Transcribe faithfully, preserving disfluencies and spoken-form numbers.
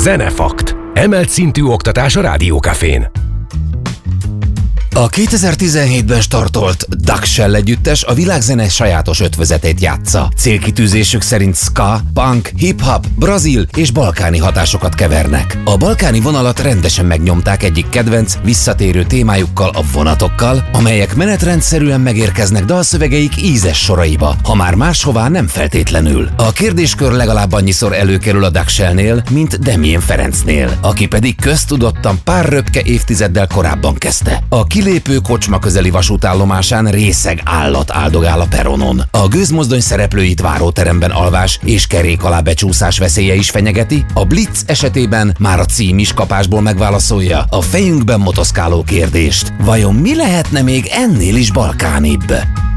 Zenefakt. Emelt szintű oktatás a Rádiókafén. A kétezer-tizenhétben startolt Duckshell együttes a világzene sajátos ötvözetét játsza. Célkitűzésük szerint ska, punk, hip-hop, brazil és balkáni hatásokat kevernek. A balkáni vonalat rendesen megnyomták egyik kedvenc, visszatérő témájukkal, a vonatokkal, amelyek menetrendszerűen megérkeznek dalszövegeik ízes soraiba, ha már máshová nem feltétlenül. A kérdéskör legalább annyiszor előkerül a Duckshellnél, mint Damien Ferencnél, aki pedig köztudottan pár röpke évtizeddel korábban kezdte. A kilépő kocsma közeli vasútállomásán részeg állat áldogál a peronon. A gőzmozdony szereplőit váróteremben alvás és kerék alá becsúszás veszélye is fenyegeti, a Blitz esetében már a cím is kapásból megválaszolja a fejünkben motoszkáló kérdést. Vajon mi lehetne még ennél is balkánibb?